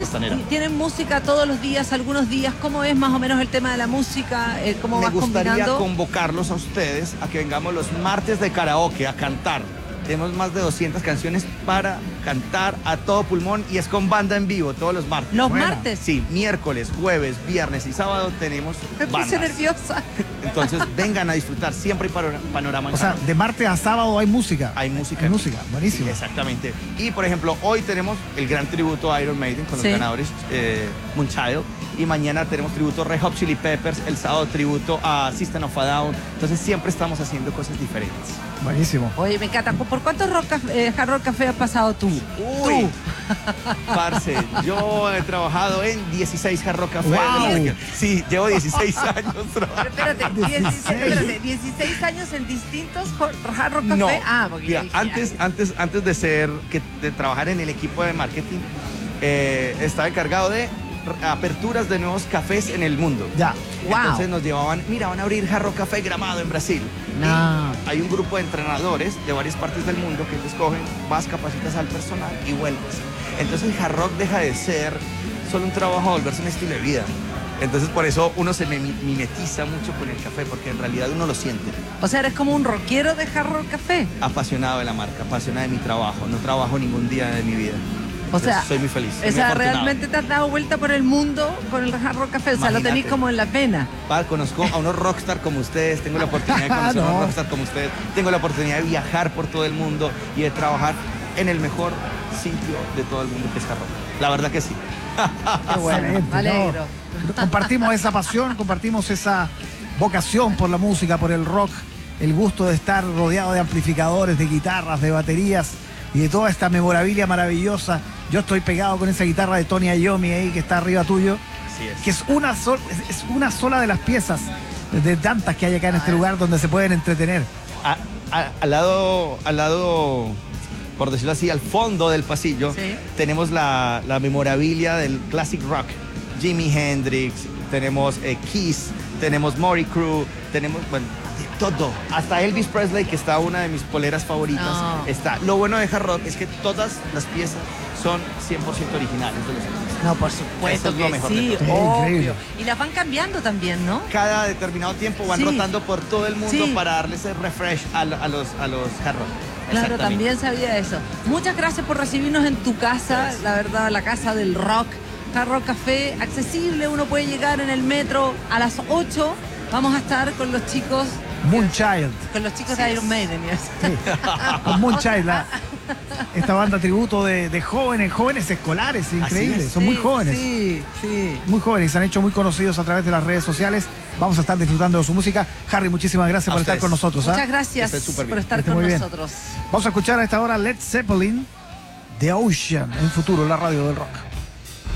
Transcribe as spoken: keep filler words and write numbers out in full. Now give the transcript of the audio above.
Costanera. ¿Tienen música todos los días, algunos días? ¿Cómo es más o menos el tema de la música? Eh, ¿Cómo Me vas gustaría combinando? convocarlos a ustedes a que vengamos los martes de karaoke a cantar. Tenemos más de doscientas canciones para cantar a todo pulmón y es con banda en vivo todos los martes. ¿Los Buena. martes? Sí, miércoles, jueves, viernes y sábado tenemos Me puse bandas. nerviosa. Entonces vengan a disfrutar, siempre hay pano- panorama. En O sea, Jarrock. de martes a sábado hay música. Hay música. Hay música, buenísimo. Sí, exactamente. Y por ejemplo, hoy tenemos el gran tributo a Iron Maiden con los Sí. ganadores eh, Moonchild. Y mañana tenemos tributo a Red Hot Chili Peppers. El sábado tributo a System of a Down. Entonces siempre estamos haciendo cosas diferentes. Buenísimo. Oye, me encanta. ¿Por cuántos rock caf- eh, Hard Rock Café has pasado tú? Uy, parce, yo he trabajado en dieciséis Hard Rock Café. Wow. Sí, llevo dieciséis años trabajando. Pero espérate, dieciséis, espérate, dieciséis años en distintos Hard Rock Café. No, Ah, porque mira, yo dije, antes, antes, antes de ser, que, de trabajar en el equipo de marketing, eh, estaba encargado de aperturas de nuevos cafés en el mundo. Ya. Wow. Entonces nos llevaban, mira, van a abrir Jarro Café Gramado en Brasil. No. Y hay un grupo de entrenadores de varias partes del mundo que te escogen, vas, capacitas al personal y vuelves. Entonces el Hard Rock deja de ser solo un trabajo a volverse un estilo de vida. Entonces por eso uno se me mimetiza mucho con el café, porque en realidad uno lo siente. O sea, eres como un rockero de Hard Rock Café. Apasionado de la marca, apasionado de mi trabajo. No trabajo ningún día de mi vida. O sea, soy muy feliz. O muy sea, afortunado. realmente te has dado vuelta por el mundo con el Hard Rock Café. O sea, lo Imagínate. tenés como en la pena. Pa, conozco a unos rockstar como ustedes, tengo la oportunidad de conocer a No. unos rockstar como ustedes, tengo la oportunidad de viajar por todo el mundo y de trabajar en el mejor sitio de todo el mundo que es Hard Rock. La verdad que sí. Qué bueno, Excelente, me alegro. ¿no? Compartimos esa pasión, compartimos esa vocación por la música, por el rock, el gusto de estar rodeado de amplificadores, de guitarras, de baterías y de toda esta memorabilia maravillosa. Yo estoy pegado con esa guitarra de Tony Iommi ahí que está arriba tuyo, Así es. que es una, sol- es- es una sola de las piezas de tantas que hay acá en este lugar donde se pueden entretener. A- a- al lado, al lado, por decirlo así, al fondo del pasillo, Sí. tenemos la, la memorabilia del classic rock. Jimi Hendrix, tenemos eh, Kiss, tenemos Motley Crue, tenemos, bueno, de todo. Hasta Elvis Presley, que está una de mis poleras favoritas, No. está. Lo bueno de Hard Rock es que todas las piezas son cien por ciento originales de los artistas. No, por supuesto Eso es lo que mejor sí, de todo. obvio. Increíble. Y las van cambiando también, ¿no? Cada determinado tiempo van Sí. rotando por todo el mundo Sí. para darle ese refresh a, lo- a los, a los Hard Rock. Claro, Exactamente. también sabía eso. Muchas gracias por recibirnos en tu casa, la verdad, la casa del rock. Hard Rock Café, accesible, uno puede llegar en el metro a las ocho. Vamos a estar con los chicos, Moonchild, con los chicos de Iron Maiden. y eso. con Moonchild, la- esta banda tributo de, de jóvenes, jóvenes escolares, increíble, es. son muy Sí, jóvenes. Sí, sí. Muy jóvenes, se han hecho muy conocidos a través de las redes sociales. Vamos a estar disfrutando de su música. Harry, muchísimas gracias A por estar ustedes. con nosotros. ¿ah? Muchas gracias Que esté súper bien. por estar Que esté con muy bien. nosotros. Vamos a escuchar a esta hora Led Zeppelin, The Ocean, en futuro, la radio del rock.